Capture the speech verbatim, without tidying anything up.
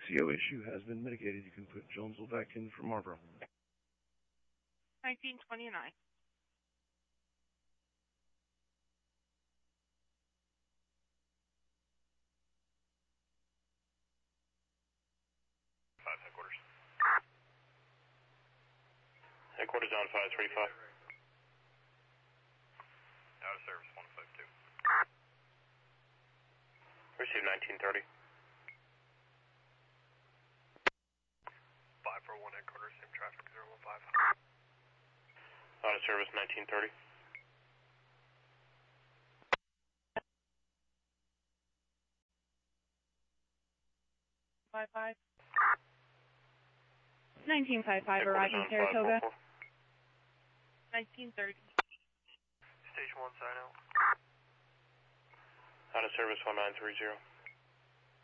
C O issue has been mitigated. You can put Jonesville back in for Marlboro. nineteen twenty-nine. Five headquarters. Headquarters on five three five. Out of service one five two. Receive nineteen thirty. five four one headquarters, same traffic zero one five. Out of service nineteen thirty. Five five. nineteen five five arriving Headquarters on Saratoga. five four four. nineteen thirty. Station one sign out. Out of service one nine three zero.